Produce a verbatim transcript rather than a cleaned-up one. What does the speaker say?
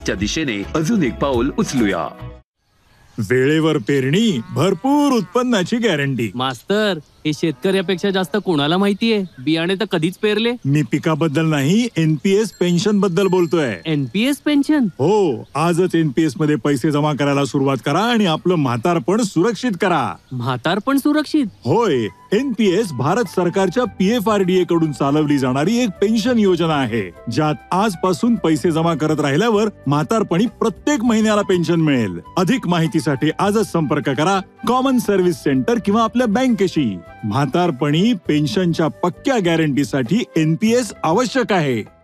च्या दिशेने अजून एक पाऊल उचलूया. वेळेवर पेरणी, भरपूर उत्पन्नाची गॅरंटी. मास्तर, हे शेतकऱ्यापेक्षा जास्त कोणाला माहितीये? बियाणे तर कधीच पेरले. मी पिकाबद्दल नाही, एनपीएस पेन्शन बद्दल बोलतोय. NPS pension? हो, आजच एनपीएस मध्ये पैसे जमा करायला सुरुवात करा आणि आपलं म्हातारपण सुरक्षित करा. म्हातारपण सुरक्षित? होय, एनपीएस भारत सरकारच्या पीएफआरडीए कडून चालवली जाणारी एक पेन्शन योजना आहे, ज्यात आजपासून पैसे जमा करत राहिल्यावर म्हातारपणी प्रत्येक महिन्याला पेन्शन मिळेल. अधिक माहितीसाठी आजच संपर्क करा कॉमन सर्व्हिस सेंटर किंवा आपल्या बँकेशी. म्हातारपणी पेन्शनच्या पक्क्या गॅरंटीसाठी एनपीएस आवश्यक आहे.